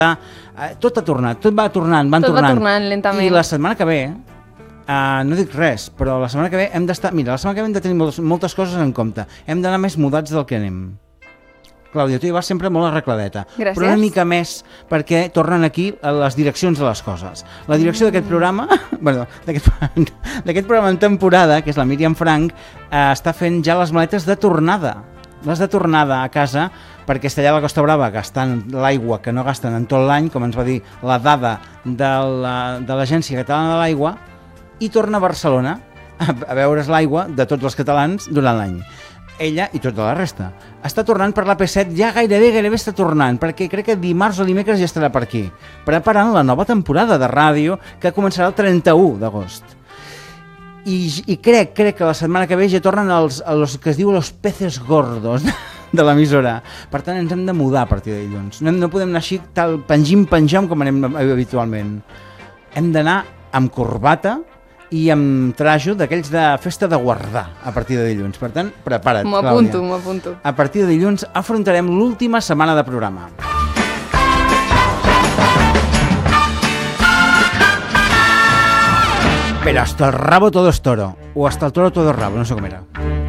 Tot ha tornat, tot va tornant, van tot tornant. Va tornant lentament. I la setmana que ve, no dic res, però la setmana que ve hem d'estar... Mira, la setmana que ve hem de tenir moltes coses en compte. Hem d'anar més mudats del que anem. Clàudia, tu hi vas sempre molt arregladeta. Gràcies. Però una mica més perquè tornen aquí les direccions de les coses. La direcció d'aquest programa, bueno, d'aquest programa en temporada, que és la Míriam Frank, està fent ja les maletes de tornada. Les de tornada a casa, perquè està allà a la Costa Brava gastant l'aigua que no gasten en tot l'any, com ens va dir la dada de l'Agència Catalana de l'Aigua, i torna a Barcelona a veure's l'aigua de tots els catalans durant l'any. Ella i tota la resta. Està tornant per l'AP7, ja gairebé està tornant, perquè crec que dimarts o dimecres ja estarà per aquí, preparant la nova temporada de ràdio que començarà el 31 d'agost. I crec que la setmana que ve ja tornen els que es diu los peces gordos de l'emissora. Per tant, ens hem de mudar a partir de dilluns. No podem anar així tal penjam com anem habitualment. Hem d'anar amb corbata i amb trajo d'aquells de festa de guardar a partir de dilluns. Per tant, prepara't, Clàudia. M'ho apunto. A partir de dilluns afrontarem l'última setmana de programa. Pero hasta el rabo todo es toro, o hasta el toro todo es rabo, no sé com era.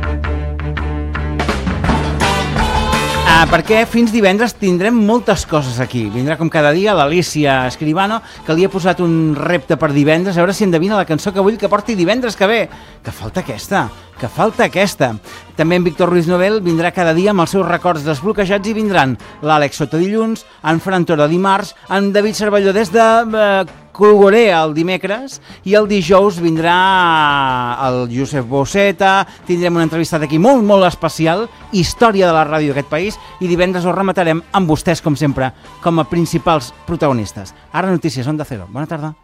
Perquè fins divendres tindrem moltes coses aquí. Vindrà com cada dia l'Alícia Escribano, que li ha posat un repte per divendres, a veure si endevina la cançó que vull que porti divendres que ve. Que falta aquesta. També en Víctor Ruiz Novel vindrà cada dia amb els seus records desbloquejats i vindran l'Àlex Soto dilluns, en Fran Toro dimarts, en David Cervelló des de Cogorea el dimecres i el dijous vindrà el Josep Bosseta, tindrem una entrevista d'aquí molt especial, història de la ràdio d'aquest país, i divendres ho rematarem amb vostès, com sempre, com a principals protagonistes. Ara notícies, Onda Cero. Bona tarda.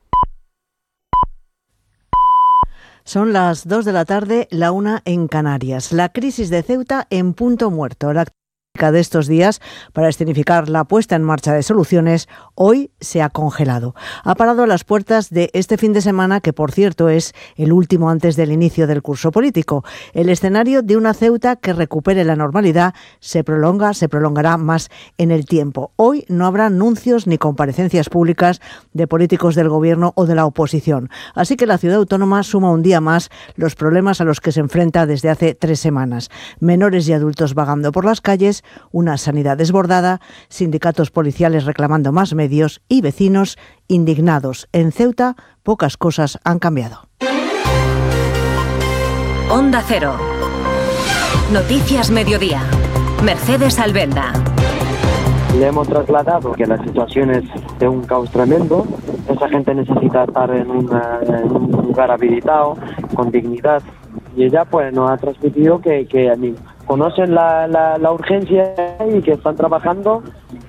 Son las 2 de la tarde, la 1 en Canarias. La crisis de Ceuta en punto muerto. La de estos días para escenificar la puesta en marcha de soluciones hoy se ha congelado. Ha parado a las puertas de este fin de semana, que por cierto es el último antes del inicio del curso político. El escenario de una Ceuta que recupere la normalidad se prolongará más en el tiempo. Hoy no habrá anuncios ni comparecencias públicas de políticos del gobierno o de la oposición. Así que la ciudad autónoma suma un día más los problemas a los que se enfrenta desde hace 3 semanas. Menores y adultos vagando por las calles, una sanidad desbordada, sindicatos policiales reclamando más medios y vecinos indignados. En Ceuta, pocas cosas han cambiado. Onda Cero. Noticias Mediodía. Mercedes Albenda. Le hemos trasladado que la situación es de un caos tremendo. Esa gente necesita estar en un lugar habilitado, con dignidad. Y ella pues nos ha transmitido que conocen la urgencia y que están trabajando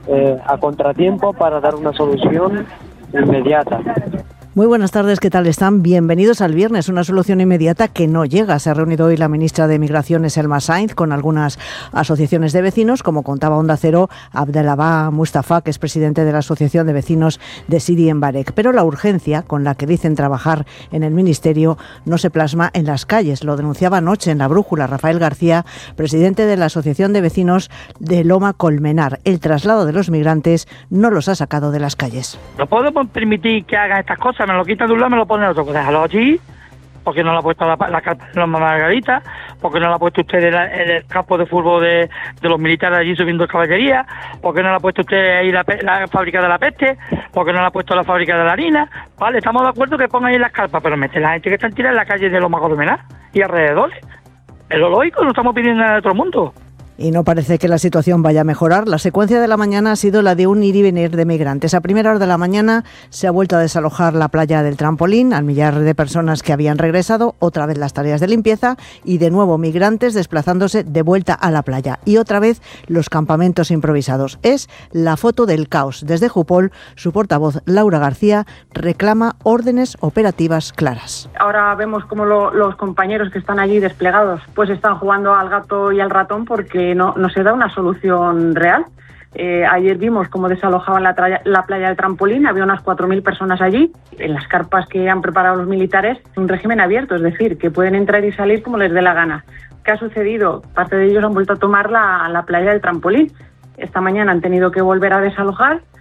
a contratiempo para dar una solución inmediata. Muy buenas tardes, ¿qué tal están? Bienvenidos al viernes, una solución inmediata que no llega. Se ha reunido hoy la ministra de Migraciones, Elma Sainz, con algunas asociaciones de vecinos, como contaba Onda Cero, Abdelabá Mustafa, que es presidente de la Asociación de Vecinos de Sidi en Barek. Pero la urgencia con la que dicen trabajar en el ministerio no se plasma en las calles. Lo denunciaba anoche en La Brújula Rafael García, presidente de la Asociación de Vecinos de Loma Colmenar. El traslado de los migrantes no los ha sacado de las calles. No podemos permitir que hagan estas cosas. Me lo quita de un lado, me lo pone de otro. Déjalo allí, porque no lo ha puesto la carpa de Loma Margarita, porque no lo ha puesto usted en el campo de fútbol de los militares allí subiendo caballería, porque no lo ha puesto usted ahí la fábrica de la peste, porque no lo ha puesto la fábrica de la harina. Vale, estamos de acuerdo que pongan ahí las carpas, pero mete la gente que está tirada en la calle de Loma Colmenar y alrededores. Es lo lógico, no estamos pidiendo nada de otro mundo. Y no parece que la situación vaya a mejorar. La secuencia de la mañana ha sido la de un ir y venir de migrantes. A primera hora de la mañana se ha vuelto a desalojar la playa del Trampolín al millar de personas que habían regresado, otra vez las tareas de limpieza y de nuevo migrantes desplazándose de vuelta a la playa. Y otra vez los campamentos improvisados. Es la foto del caos. Desde Jupol, su portavoz Laura García reclama órdenes operativas claras. Ahora vemos cómo los compañeros que están allí desplegados pues están jugando al gato y al ratón porque no se da una solución real. Ayer vimos cómo desalojaban la playa del Trampolín, había unas 4.000 personas allí, en las carpas que han preparado los militares, un régimen abierto, es decir, que pueden entrar y salir como les dé la gana. ¿Qué ha sucedido? Parte de ellos han vuelto a tomar la playa del Trampolín. Esta mañana han tenido que volver a desalojar